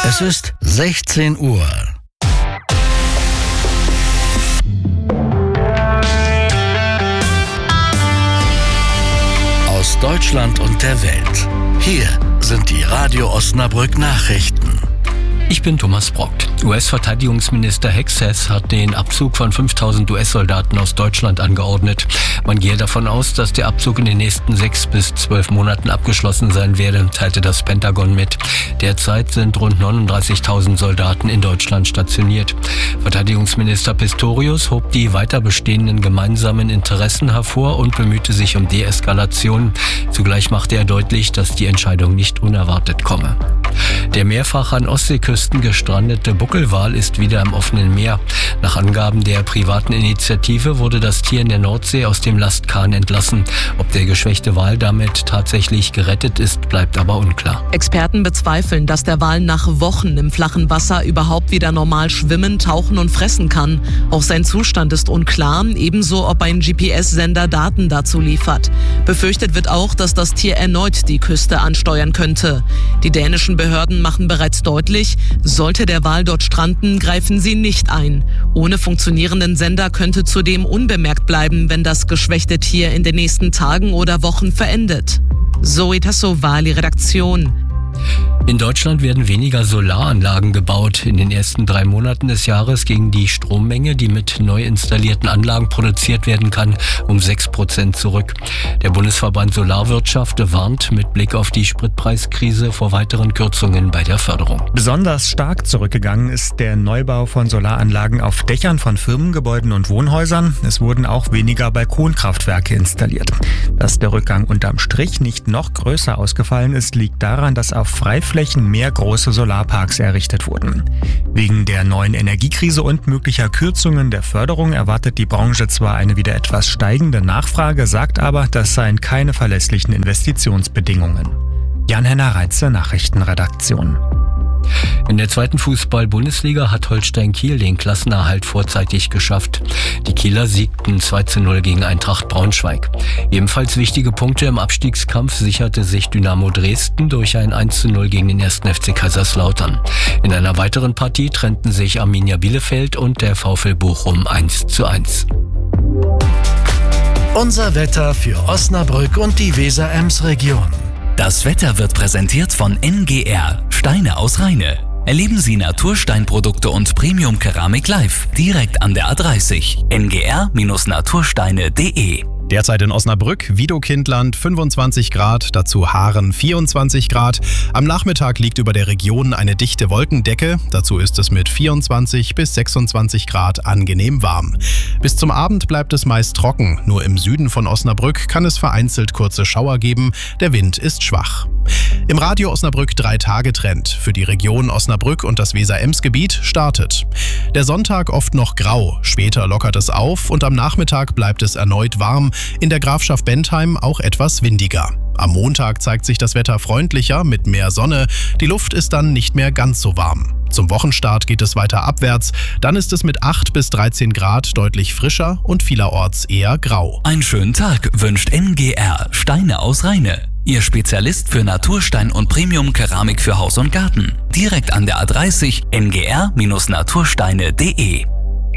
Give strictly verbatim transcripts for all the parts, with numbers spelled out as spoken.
Es ist sechzehn Uhr. Aus Deutschland und der Welt. Hier sind die Radio Osnabrück Nachrichten. Ich bin Thomas Brock. U S-Verteidigungsminister Hexas hat den Abzug von fünftausend U S-Soldaten aus Deutschland angeordnet. Man gehe davon aus, dass der Abzug in den nächsten sechs bis zwölf Monaten abgeschlossen sein werde, teilte das Pentagon mit. Derzeit sind rund neununddreißigtausend Soldaten in Deutschland stationiert. Verteidigungsminister Pistorius hob die weiter bestehenden gemeinsamen Interessen hervor und bemühte sich um Deeskalation. Zugleich machte er deutlich, dass die Entscheidung nicht unerwartet komme. Der mehrfach an Ostseeküsten gestrandete Buckelwal ist wieder im offenen Meer. Nach Angaben der privaten Initiative wurde das Tier in der Nordsee aus dem Lastkahn entlassen. Ob der geschwächte Wal damit tatsächlich gerettet ist, bleibt aber unklar. Experten bezweifeln, dass der Wal nach Wochen im flachen Wasser überhaupt wieder normal schwimmen, tauchen und fressen kann. Auch sein Zustand ist unklar, ebenso ob ein G P S-Sender Daten dazu liefert. Befürchtet wird auch, dass das Tier erneut die Küste ansteuern könnte. Die dänischen Behörden machen bereits deutlich, sollte der Wal dort stranden, greifen sie nicht ein. Ohne funktionierenden Sender könnte zudem unbemerkt bleiben, wenn das geschwächte Tier in den nächsten Tagen oder Wochen verendet. Zoe Tassovali, Redaktion. In Deutschland werden weniger Solaranlagen gebaut. In den ersten drei Monaten des Jahres ging die Strommenge, die mit neu installierten Anlagen produziert werden kann, um sechs Prozent zurück. Der Bundesverband Solarwirtschaft warnt mit Blick auf die Spritpreiskrise vor weiteren Kürzungen bei der Förderung. Besonders stark zurückgegangen ist der Neubau von Solaranlagen auf Dächern von Firmengebäuden und Wohnhäusern. Es wurden auch weniger Balkonkraftwerke installiert. Dass der Rückgang unterm Strich nicht noch größer ausgefallen ist, liegt daran, dass auf Freiflächen mehr große Solarparks errichtet wurden. Wegen der neuen Energiekrise und möglicher Kürzungen der Förderung erwartet die Branche zwar eine wieder etwas steigende Nachfrage, sagt aber, das seien keine verlässlichen Investitionsbedingungen. Jan-Henner Reitze, Nachrichtenredaktion. In der zweiten Fußball-Bundesliga hat Holstein Kiel den Klassenerhalt vorzeitig geschafft. Die Kieler siegten zwei zu null gegen Eintracht Braunschweig. Ebenfalls wichtige Punkte im Abstiegskampf sicherte sich Dynamo Dresden durch ein eins zu null gegen den ersten F C Kaiserslautern. In einer weiteren Partie trennten sich Arminia Bielefeld und der VfL Bochum eins zu eins. Unser Wetter für Osnabrück und die Weser-Ems-Region. Das Wetter wird präsentiert von N G R, Steine aus Rheine. Erleben Sie Natursteinprodukte und Premium-Keramik live, direkt an der A dreißig. N G R Natursteine punkt de. Derzeit in Osnabrück, Wiedokindland fünfundzwanzig Grad, dazu Haaren vierundzwanzig Grad. Am Nachmittag liegt über der Region eine dichte Wolkendecke. Dazu ist es mit vierundzwanzig bis sechsundzwanzig Grad angenehm warm. Bis zum Abend bleibt es meist trocken. Nur im Süden von Osnabrück kann es vereinzelt kurze Schauer geben. Der Wind ist schwach. Im Radio Osnabrück drei-Tage-Trend für die Region Osnabrück und das Weser-Ems-Gebiet startet. Der Sonntag oft noch grau, später lockert es auf und am Nachmittag bleibt es erneut warm, in der Grafschaft Bentheim auch etwas windiger. Am Montag zeigt sich das Wetter freundlicher mit mehr Sonne, die Luft ist dann nicht mehr ganz so warm. Zum Wochenstart geht es weiter abwärts, dann ist es mit acht bis dreizehn Grad deutlich frischer und vielerorts eher grau. Einen schönen Tag wünscht N G R, Steine aus Rheine. Ihr Spezialist für Naturstein und Premium-Keramik für Haus und Garten. Direkt an der A dreißig, N G R Natursteine punkt de.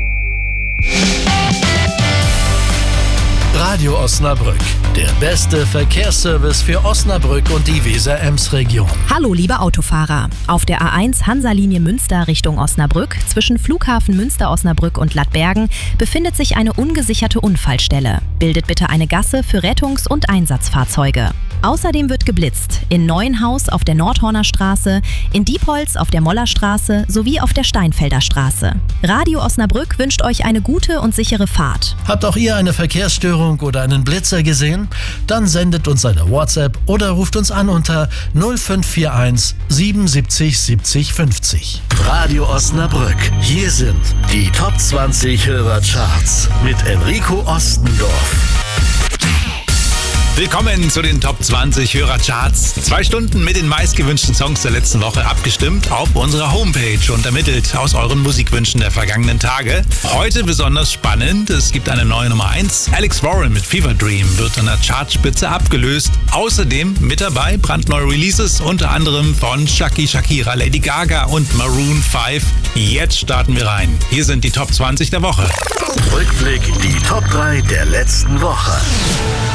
Radio Osnabrück, der beste Verkehrsservice für Osnabrück und die Weser-Ems-Region. Hallo liebe Autofahrer. Auf der A eins Hansa-Linie Münster Richtung Osnabrück, zwischen Flughafen Münster-Osnabrück und Lattbergen, befindet sich eine ungesicherte Unfallstelle. Bildet bitte eine Gasse für Rettungs- und Einsatzfahrzeuge. Außerdem wird geblitzt in Neuenhaus auf der Nordhorner Straße, in Diepholz auf der Mollerstraße sowie auf der Steinfelder Straße. Radio Osnabrück wünscht euch eine gute und sichere Fahrt. Habt auch ihr eine Verkehrsstörung oder einen Blitzer gesehen? Dann sendet uns eine WhatsApp oder ruft uns an unter null fünf vier eins siebenundsiebzig siebzig fünfzig. Radio Osnabrück, hier sind die Top zwanzig Hörercharts mit Enrico Ostendorf. Willkommen zu den Top zwanzig Hörercharts. Zwei Stunden mit den meistgewünschten Songs der letzten Woche abgestimmt auf unserer Homepage und ermittelt aus euren Musikwünschen der vergangenen Tage. Heute besonders spannend, es gibt eine neue Nummer eins. Alex Warren mit Fever Dream wird an der Chartspitze abgelöst. Außerdem mit dabei brandneue Releases, unter anderem von Shaki Shakira, Lady Gaga und Maroon fünf. Jetzt starten wir rein. Hier sind die Top zwanzig der Woche. Rückblick, die Top drei der letzten Woche.